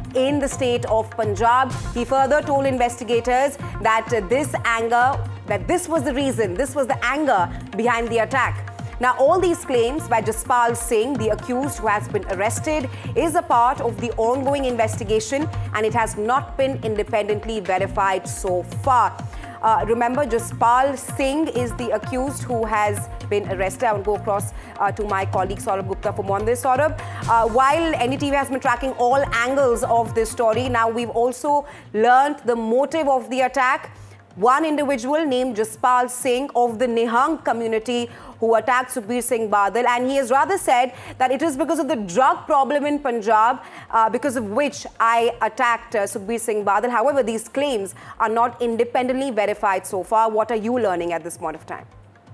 in the state of Punjab. He further told investigators that this was the reason, this was the anger behind the attack. Now, all these claims by Jaspal Singh, the accused who has been arrested, is a part of the ongoing investigation, and it has not been independently verified so far. Remember, Jaspal Singh is the accused who has been arrested. I will go across to my colleague Saurabh Gupta for more on this. Saurabh, while NDTV has been tracking all angles of this story, now we've also learnt the motive of the attack. One individual named Jaspal Singh of the Nihang community who attacked Sukhbir Singh Badal, and he has rather said that it is because of the drug problem in Punjab, because of which I attacked Sukhbir Singh Badal. However, these claims are not independently verified so far. What are you learning at this point of time?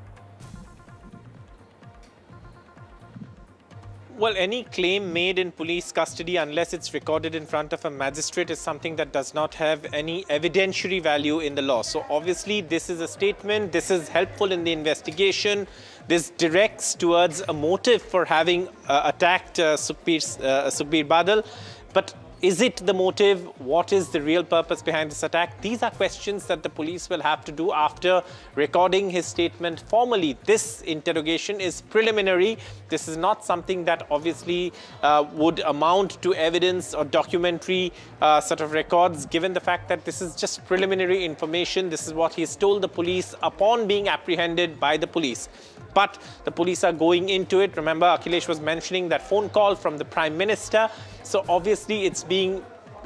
Well, any claim made in police custody, unless it's recorded in front of a magistrate, is something that does not have any evidentiary value in the law. So obviously, this is a statement. This is helpful in the investigation. This directs towards a motive for having attacked Sukhbir Badal. But is it the motive? What is the real purpose behind this attack? These are questions that the police will have to do after recording his statement formally. This interrogation is preliminary. This is not something that obviously would amount to evidence or documentary sort of records, given the fact that this is just preliminary information. This is what he's told the police upon being apprehended by the police. But the police are going into it. Remember, Akhilesh was mentioning that phone call from the Prime Minister. So obviously it's being,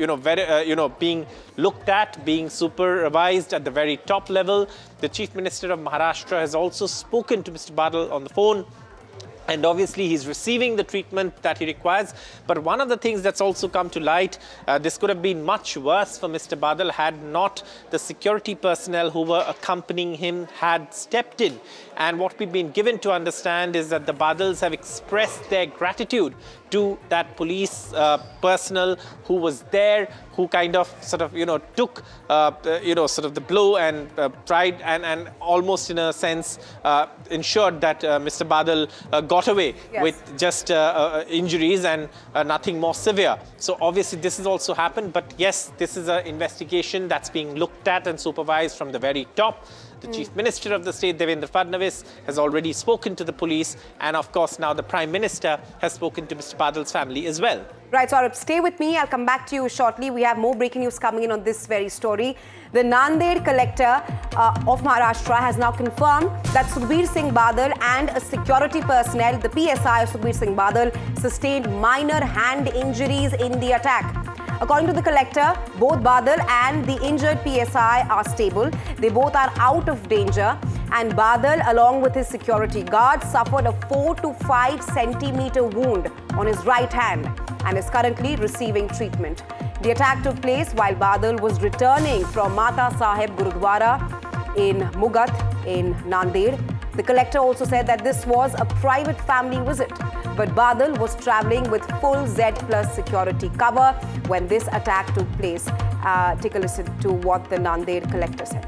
being looked at, being supervised at the very top level. The Chief Minister of Maharashtra has also spoken to Mr. Badal on the phone. And obviously, he's receiving the treatment that he requires. But one of the things that's also come to light, this could have been much worse for Mr. Badal had not the security personnel who were accompanying him had stepped in. And what we've been given to understand is that the Badals have expressed their gratitude to that police personnel who was there, who kind of sort of, took, sort of the blow and tried and almost in a sense ensured that Mr. Badal got away with just injuries and nothing more severe. So obviously this has also happened. But yes, this is an investigation that's being looked at and supervised from the very top. The Chief Minister of the state, Devendra Fadnavis, has already spoken to the police. And of course, now the Prime Minister has spoken to Mr. Badal's family as well. Right, Saurabh, stay with me. I'll come back to you shortly. We have more breaking news coming in on this very story. The Nanded collector of Maharashtra has now confirmed that Sukhbir Singh Badal and a security personnel, the PSI of Sukhbir Singh Badal, sustained minor hand injuries in the attack. According to the collector, both Badal and the injured PSI are stable. They both are out of danger. And Badal, along with his security guard, suffered a 4 to 5 centimeter wound on his right hand and is currently receiving treatment. The attack took place while Badal was returning from Mata Sahib Gurudwara in Mugat in Nanded. The collector also said that this was a private family visit, but Badal was travelling with full Z plus security cover when this attack took place. Take a listen to what the Nanded collector said.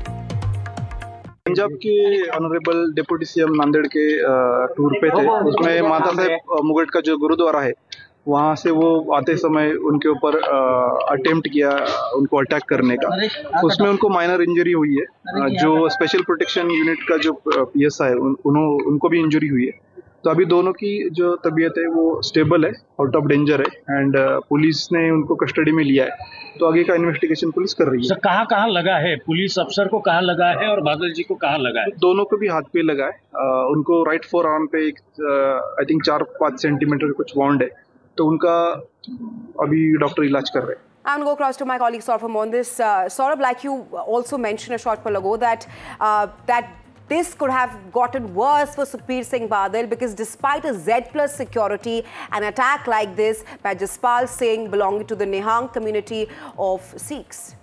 Punjab के honourable deputy CM Nanded के tour पे थे। उसमें माता साहब मुगट का जो गुरुद्वारा है वहाँ से वो आते समय उनके ऊपर अटेम्प्ट किया उनको अटैक करने का। उसमें उनको माइनर इंजरी हुई है। जो स्पेशल प्रोटेक्शन यूनिट का जो पीएसआई है उनको भी इंजरी हुई है। तो अभी दोनों की जो तबीयत है वो स्टेबल है, आउट ऑफ डेंजर है एंड पुलिस ने उनको कस्टडी में लिया है। तो आगे का इन्वेस्टिगेशन पुलिस कर रही है। कहाँ लगा है? पुलिस अफसर को कहाँ लगा है और बादल जी को कहाँ लगा है? दोनों को भी हाथ पे लगा है। उनको राइट फोर आर्म पे आई थिंक 4-5 सेंटीमीटर कुछ वाउंड है। तो उनका अभी डॉक्टर इलाज कर रहे हैं। I'm going to go across to my colleague Saurabh on this. Saurabh, like you also mentioned a short while ago, that this could have gotten worse for Sukhbir Singh Badal because despite a Z plus security, an attack like this by Jaspal Singh belonging to the Nihang community of Sikhs.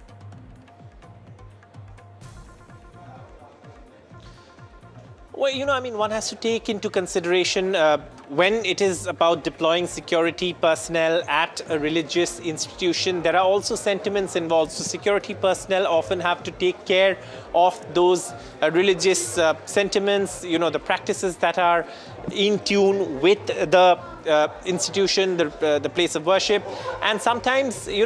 Well, one has to take into consideration when it is about deploying security personnel at a religious institution, there are also sentiments involved. So security personnel often have to take care of those religious sentiments, the practices that are in tune with the institution, the place of worship. And sometimes,